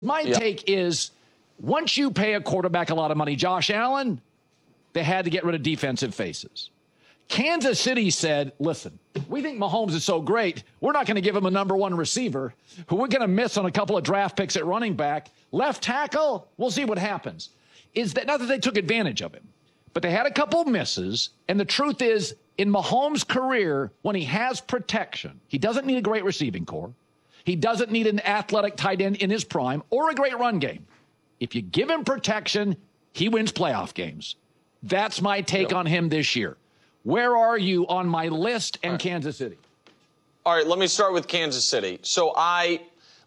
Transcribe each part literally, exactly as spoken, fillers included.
My yep. take is once you pay a quarterback a lot of money, Josh Allen, they had to get rid of defensive faces. Kansas City said, listen, we think Mahomes is so great, we're not going to give him a number one receiver who we're going to miss on a couple of draft picks at running back. Left tackle, we'll see what happens. Is that not that they took advantage of him, but they had a couple of misses. And the truth is, in Mahomes' career, when he has protection, he doesn't need a great receiving core. He doesn't need an athletic tight end in his prime or a great run game. If you give him protection, he wins playoff games. That's my take yep. on him this year. Where are you on my list and right. Kansas City? All right, let me start with Kansas City. So I,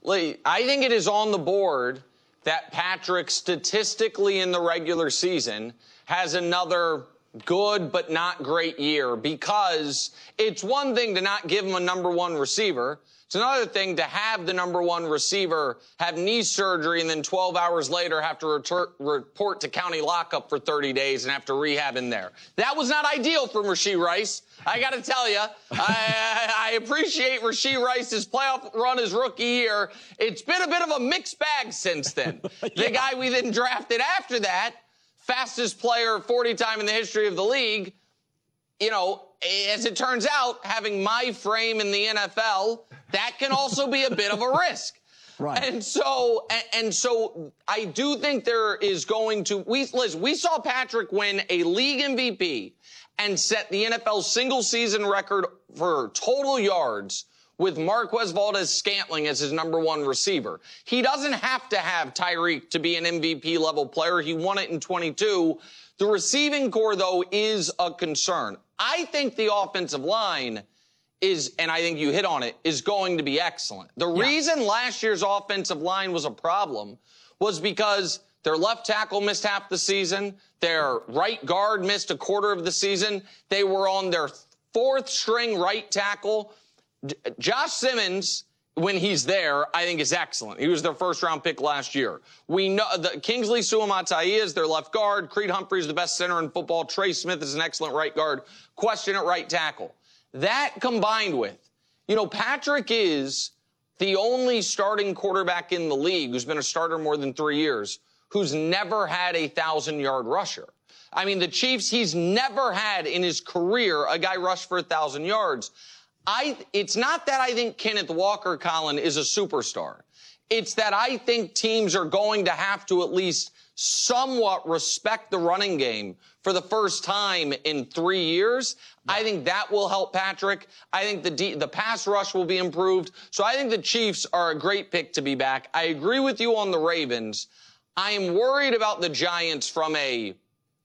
I think it is on the board that Patrick statistically in the regular season has another good but not great year, because it's one thing to not give him a number one receiver. It's another thing to have the number one receiver have knee surgery and then twelve hours later have to retur- report to county lockup for thirty days and have to rehab in there. That was not ideal for Rashee Rice. I got to tell you, I, I appreciate Rashee Rice's playoff run his rookie year. It's been a bit of a mixed bag since then. yeah. The guy we then drafted after that, fastest player forty time in the history of the league, you know, as it turns out, having my frame in the N F L, that can also be a bit of a risk. Right. And so, and, and so I do think there is going to, we, listen, we saw Patrick win a league M V P and set the N F L single season record for total yards with Marquez Valdes-Scantling as his number one receiver. He doesn't have to have Tyreek to be an M V P level player. He won it in twenty-two. The receiving core, though, is a concern. I think the offensive line is, and I think you hit on it, is going to be excellent. The yeah. reason last year's offensive line was a problem was because their left tackle missed half the season. Their right guard missed a quarter of the season. They were on their fourth string right tackle. J- Josh Simmons, when he's there, I think is excellent. He was their first round pick last year. We know the Kingsley Suamataia is their left guard. Creed Humphrey is the best center in football. Trey Smith is an excellent right guard. Question at right tackle. That combined with, you know, Patrick is the only starting quarterback in the league who's been a starter more than three years who's never had a thousand yard rusher. I mean, the Chiefs, he's never had in his career a guy rush for a thousand yards. I, it's not that I think Kenneth Walker, Colin, is a superstar. It's that I think teams are going to have to at least somewhat respect the running game for the first time in three years. Yeah. I think that will help Patrick. I think the D, the pass rush will be improved. So I think the Chiefs are a great pick to be back. I agree with you on the Ravens. I am worried about the Giants from a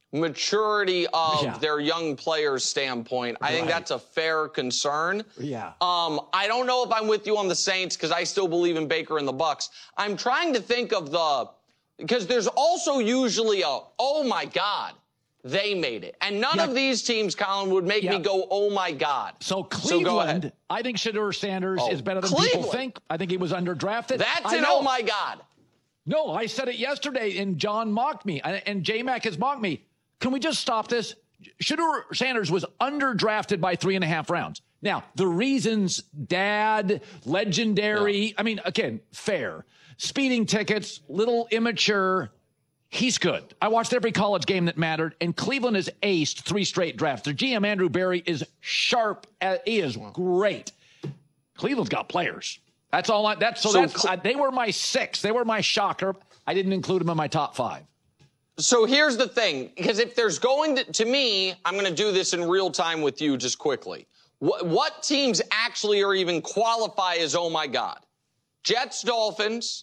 maturity of yeah. their young players standpoint. I right. think that's a fair concern. Yeah. Um, I don't know if I'm with you on the Saints because I still believe in Baker and the Bucks. I'm trying to think of the, because there's also usually a, oh my God, they made it. And none yeah. of these teams, Colin, would make yeah. me go, oh my God. So Cleveland, so I think Shedeur Sanders oh, is better than Cleveland. people think. I think he was underdrafted. That's I an know. oh my God. No, I said it yesterday and John mocked me and J-Mac has mocked me. Can we just stop this? Shedeur Sanders was underdrafted by three and a half rounds. Now, the reasons, dad, legendary, yeah. I mean, again, fair. Speeding tickets, little immature. He's good. I watched every college game that mattered, and Cleveland has aced three straight drafts. Their G M, Andrew Berry, is sharp. He is great. Cleveland's got players. That's all I, that's, so, so that's, Cle- I, they were my six. They were my shocker. I didn't include them in my top five. So here's the thing, because if there's going to, to me, I'm going to do this in real time with you just quickly. What, what teams actually are even qualify as, oh my God? Jets, Dolphins,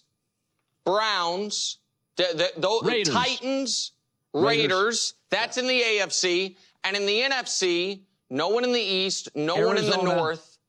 Browns, the, the, the Raiders. Titans, Raiders. Raiders. That's in the A F C. And in the N F C, no one in the East, no Arizona. one in the North.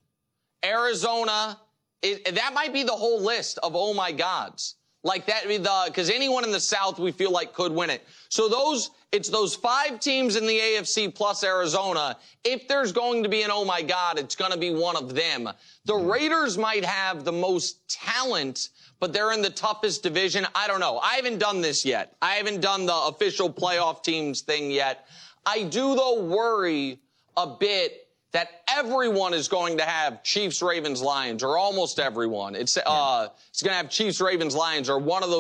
Arizona. It, that might be the whole list of oh my gods. Like that, because anyone in the South we feel like could win it. So those, it's those five teams in the A F C plus Arizona. If there's going to be an oh my God, it's going to be one of them. The Raiders might have the most talent, but they're in the toughest division. I don't know. I haven't done this yet. I haven't done the official playoff teams thing yet. I do, though, worry a bit that everyone is going to have Chiefs, Ravens, Lions, or almost everyone. It's uh, it's going to have Chiefs, Ravens, Lions, or one of those.